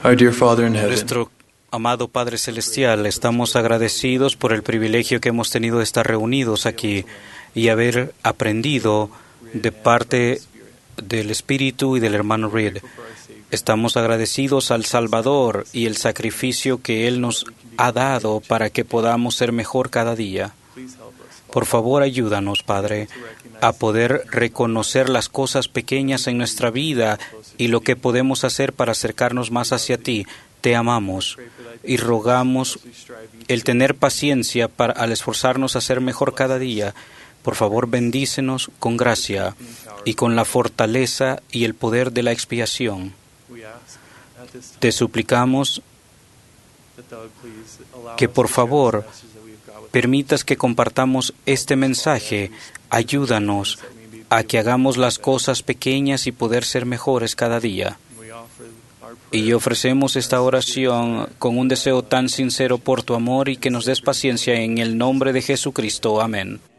Our dear Father in heaven, Nuestro amado Padre Celestial, estamos agradecidos por el privilegio que hemos tenido de estar reunidos aquí y haber aprendido de parte del Espíritu y del hermano Reed. Estamos agradecidos al Salvador y el sacrificio que Él nos ha dado para que podamos ser mejor cada día. Por favor, ayúdanos, Padre, a poder reconocer las cosas pequeñas en nuestra vida y lo que podemos hacer para acercarnos más hacia ti. Te amamos y rogamos el tener paciencia al esforzarnos a ser mejor cada día. Por favor, bendícenos con gracia y con la fortaleza y el poder de la expiación. Te suplicamos que, por favor, permitas que compartamos este mensaje. Ayúdanos a que hagamos las cosas pequeñas y poder ser mejores cada día. Y ofrecemos esta oración con un deseo tan sincero por tu amor y que nos des paciencia en el nombre de Jesucristo. Amén.